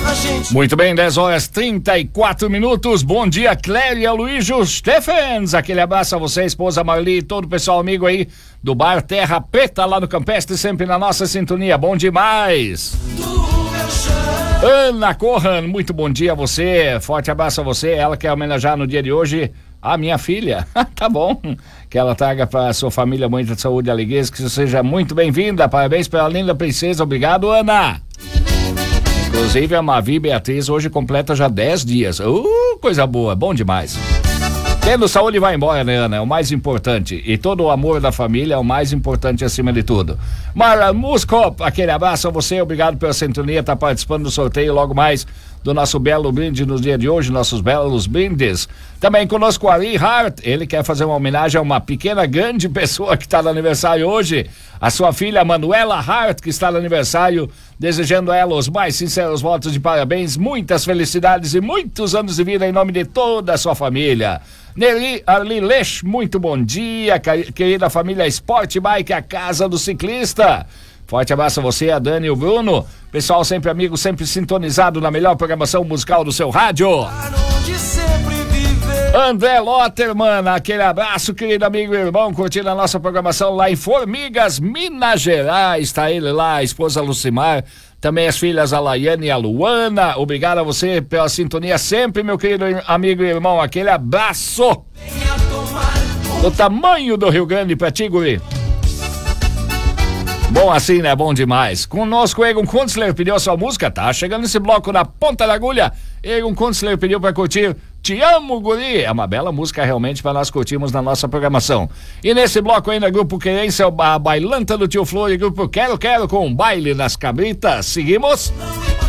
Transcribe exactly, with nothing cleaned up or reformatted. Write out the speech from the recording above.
Muito bem, dez horas trinta e quatro minutos. Bom dia, Clélia Luísio Steffens. Aquele abraço a você, esposa Marli e todo o pessoal amigo aí do Bar Terra Preta lá no Campestre, sempre na nossa sintonia. Bom demais. Ana Corran, muito bom dia a você. Forte abraço a você. Ela quer homenagear no dia de hoje a minha filha. Tá bom. Que ela traga para sua família muita saúde e alegria. Que você seja muito bem-vinda. Parabéns pela linda princesa. Obrigado, Ana. Inclusive a Mavi Beatriz hoje completa já dez dias. Uh, coisa boa, bom demais. Tendo saúde vai embora, né, Ana? É o mais importante. E todo o amor da família é o mais importante acima de tudo. Mara Musco, aquele abraço a você, obrigado pela sintonia, tá participando do sorteio logo mais do nosso belo brinde no dia de hoje, nossos belos brindes. Também conosco o Ari Hart, ele quer fazer uma homenagem a uma pequena grande pessoa que está no aniversário hoje, a sua filha Manuela Hart, que está no aniversário, desejando a ela os mais sinceros votos de parabéns, muitas felicidades e muitos anos de vida em nome de toda a sua família. Nelly Arli Lech, muito bom dia, querida família Sport Bike, a casa do ciclista. Forte abraço a você, a Dani e o Bruno. Pessoal sempre amigo, sempre sintonizado na melhor programação musical do seu rádio. André Lotterman, aquele abraço, querido amigo e irmão, curtindo a nossa programação lá em Formigas, Minas Gerais. Tá ele lá, a esposa Lucimar, também as filhas a Laiane e a Luana. Obrigado a você pela sintonia sempre, meu querido amigo e irmão. Aquele abraço do tamanho do Rio Grande pra ti, guri. Bom assim, né? Bom demais. Conosco, Egon Kunstler pediu a sua música, tá chegando esse bloco na ponta da agulha. Egon Kunstler pediu pra curtir Te Amo, Guri. É uma bela música realmente para nós curtirmos na nossa programação. E nesse bloco ainda, Grupo Querência, a Bailanta do Tio Flor e Grupo Quero Quero com Baile nas Cabritas. Seguimos?